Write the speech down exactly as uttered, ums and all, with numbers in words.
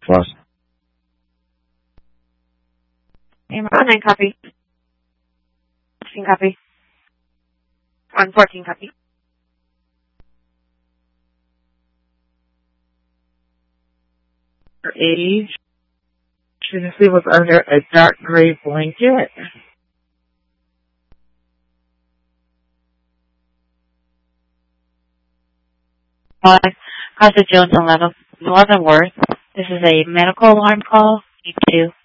Plus. one nine copy. sixteen copy. one fourteen copy. Her age, she was under a dark gray blanket. Uh, Casa Jones, eleven, Leavenworth. This is a medical alarm call. You two.